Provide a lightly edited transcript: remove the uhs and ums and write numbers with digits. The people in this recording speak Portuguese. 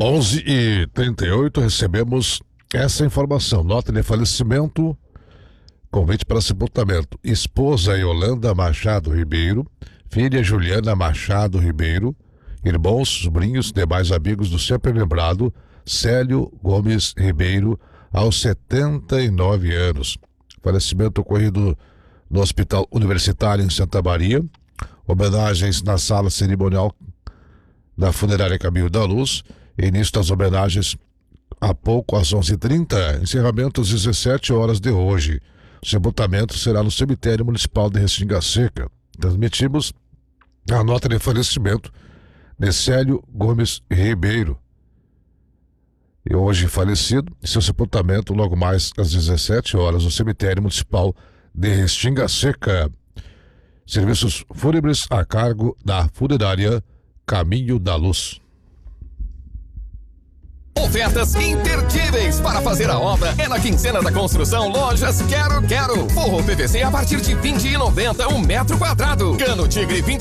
11h38, recebemos essa informação. Nota de falecimento, convite para sepultamento. Esposa Yolanda Machado Ribeiro, filha Juliana Machado Ribeiro, irmãos, sobrinhos, demais amigos do sempre lembrado, Célio Gomes Ribeiro, aos 79 anos. Falecimento ocorrido no Hospital Universitário em Santa Maria. Homenagens na sala cerimonial da Funerária Caminho da Luz. Início das homenagens há pouco, às 11h30. Encerramento às 17 horas de hoje. O sepultamento será no cemitério municipal de Restinga Seca. Transmitimos a nota de falecimento de Célio Gomes Ribeiro, e hoje falecido, e seu sepultamento logo mais às 17 horas no cemitério municipal de Restinga Seca. Serviços fúnebres a cargo da Funerária Caminho da Luz. Ofertas imperdíveis para fazer a obra é na Quinzena da Construção Lojas Quero Quero. Forro PVC a partir de R$ 20,90 um metro quadrado. Cano Tigre 20